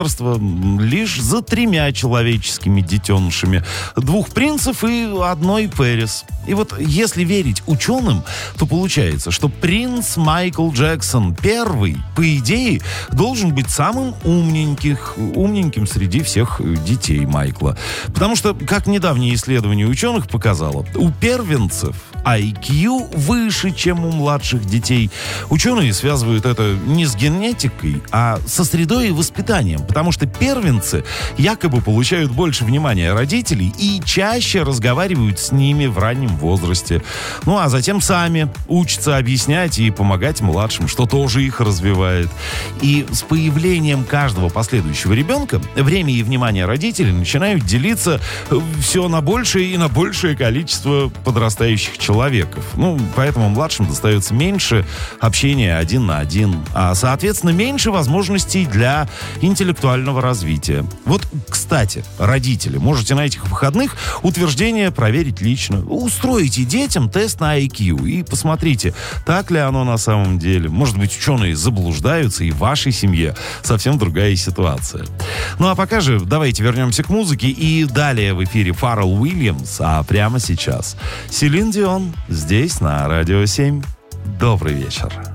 лишь за 3 человеческими детенышами, 2 принцев и 1 Пэрис. И вот если верить ученым, то получается, что принц Майкл Джексон первый, по идее, должен быть самым умненьким среди всех детей Майкла. Потому что, как недавнее исследование ученых показало, у первенцев IQ выше, чем у младших детей. Ученые связывают это не с генетикой, а со средой и воспитанием, потому что первенцы якобы получают больше внимания родителей и чаще разговаривают с ними в раннем возрасте. Ну а затем сами учатся объяснять и помогать младшим, что тоже их развивает. И с появлением каждого последующего ребенка время и внимание родителей начинают делиться все на большее и на большее количество подрастающих человеков. Ну, поэтому младшим достается меньше общения 1 на 1, а, соответственно, меньше возможностей для интеллектуального развития. Вот, кстати, родители, можете на этих выходных утверждение проверить лично. Устройте детям тест на IQ и посмотрите, так ли оно на самом деле. Может быть, ученые заблуждаются, и в вашей семье совсем другая ситуация. Ну, а пока же давайте вернемся к музыке, и далее в эфире Фаррелл Уильямс, а прямо сейчас Селин Дион здесь, на Радио 7. Добрый вечер.